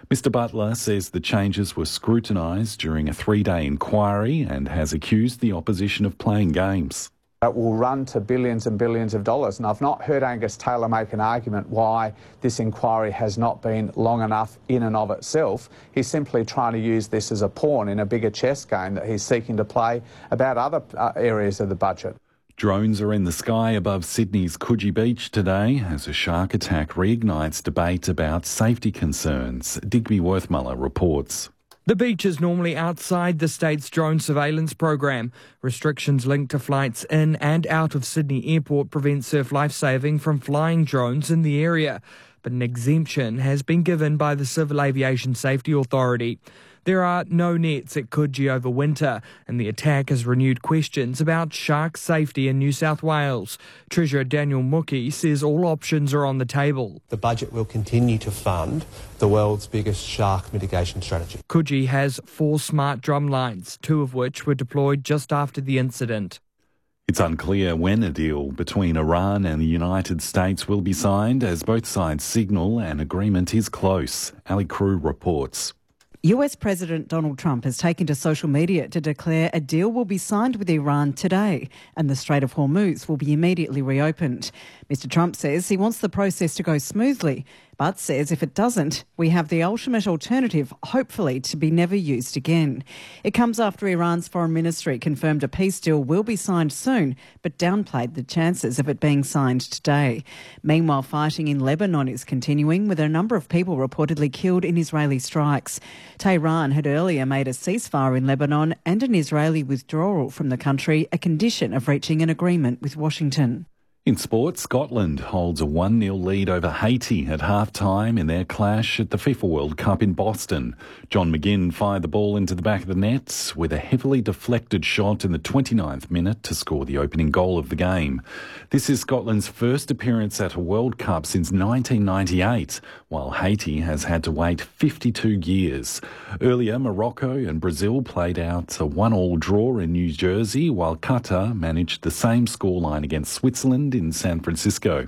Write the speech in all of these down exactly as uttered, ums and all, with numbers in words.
Mister Butler says the changes were scrutinised during a three-day inquiry and has accused the opposition of playing games. It will run to billions and billions of dollars, and I've not heard Angus Taylor make an argument why this inquiry has not been long enough in and of itself. He's simply trying to use this as a pawn in a bigger chess game that he's seeking to play about other uh, areas of the budget. Drones are in the sky above Sydney's Coogee Beach today as a shark attack reignites debate about safety concerns. Digby Worthmuller reports. The beach is normally outside the state's drone surveillance program. Restrictions linked to flights in and out of Sydney Airport prevent Surf Lifesaving from flying drones in the area. But an exemption has been given by the Civil Aviation Safety Authority. There are no nets at Coogee over winter, and the attack has renewed questions about shark safety in New South Wales. Treasurer Daniel Mookie says all options are on the table. The budget will continue to fund the world's biggest shark mitigation strategy. Coogee has four smart drum lines, two of which were deployed just after the incident. It's unclear when a deal between Iran and the United States will be signed, as both sides signal an agreement is close. Ali Crew reports. U S President Donald Trump has taken to social media to declare a deal will be signed with Iran today and the Strait of Hormuz will be immediately reopened. Mister Trump says he wants the process to go smoothly, but says if it doesn't, we have the ultimate alternative, hopefully, to be never used again. It comes after Iran's foreign ministry confirmed a peace deal will be signed soon, but downplayed the chances of it being signed today. Meanwhile, fighting in Lebanon is continuing, with a number of people reportedly killed in Israeli strikes. Tehran had earlier made a ceasefire in Lebanon and an Israeli withdrawal from the country a condition of reaching an agreement with Washington. In sport, Scotland holds a one nil lead over Haiti at half-time in their clash at the FIFA World Cup in Boston. John McGinn fired the ball into the back of the net with a heavily deflected shot in the twenty-ninth minute to score the opening goal of the game. This is Scotland's first appearance at a World Cup since nineteen ninety-eight, while Haiti has had to wait fifty-two years. Earlier, Morocco and Brazil played out a one-all draw in New Jersey, while Qatar managed the same scoreline against Switzerland in San Francisco.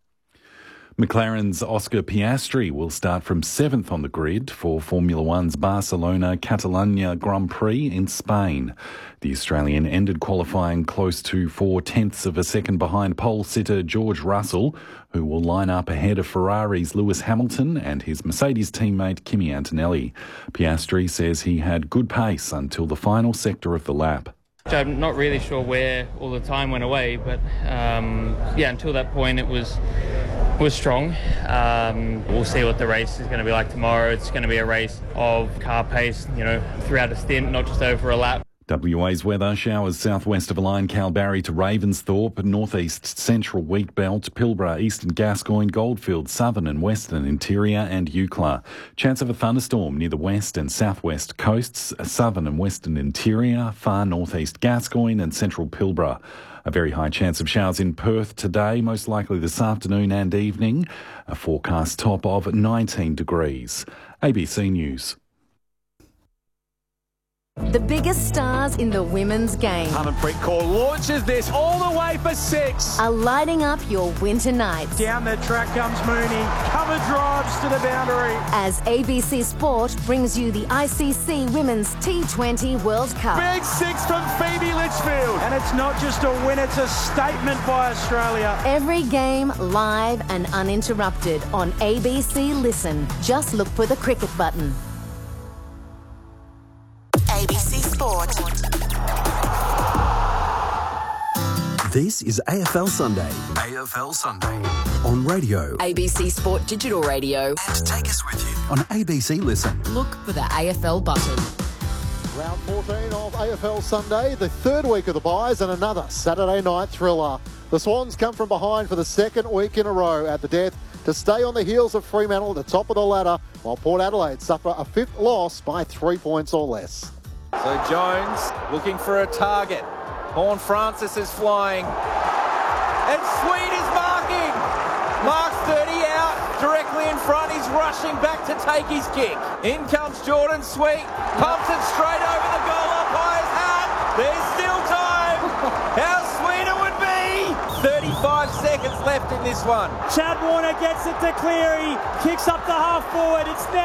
McLaren's Oscar Piastri will start from seventh on the grid for Formula One's Barcelona-Catalunya Grand Prix in Spain. The Australian ended qualifying close to four-tenths of a second behind pole sitter George Russell, who will line up ahead of Ferrari's Lewis Hamilton and his Mercedes teammate Kimi Antonelli. Piastri says he had good pace until the final sector of the lap. I'm not really sure where all the time went away, but um, yeah, until that point it was was strong. Um, we'll see what the race is going to be like tomorrow. It's going to be a race of car pace, you know, throughout a stint, not just over a lap. W A's weather: showers southwest of Line, Kalbarri to Ravensthorpe, northeast central Wheatbelt, Pilbara, eastern Gascoyne, Goldfields, southern and western interior and Eucla. Chance of a thunderstorm near the west and southwest coasts, southern and western interior, far northeast Gascoyne and central Pilbara. A very high chance of showers in Perth today, most likely this afternoon and evening. A forecast top of nineteen degrees. A B C News. The biggest stars in the women's game Harmanpreet Kaur launches this all the way for six. are lighting up your winter nights. Down the track comes Mooney. Cover drives to the boundary. As A B C Sport brings you the I C C Women's T twenty World Cup. Big six from Phoebe Litchfield. And it's not just a win, it's a statement by Australia. Every game live and uninterrupted on A B C Listen. Just look for the cricket button. A B C Sport. This is A F L Sunday. A F L Sunday. On radio. A B C Sport Digital Radio. And take us with you. On A B C Listen. Look for the A F L button. Round fourteen of A F L Sunday, the third week of the buys and another Saturday night thriller. The Swans come from behind for the second week in a row at the death to stay on the heels of Fremantle at the top of the ladder, while Port Adelaide suffer a fifth loss by three points or less. So Jones looking for a target. Horne-Francis is flying. And Sweet is marking. Marks thirty out, directly in front. He's rushing back to take his kick. In comes Jordan Sweet. Pumps it straight over the goal umpire's hat. There's still time. How sweet it would be. thirty-five seconds left in this one. Chad Warner gets it to Cleary. Kicks up the half forward. It's now.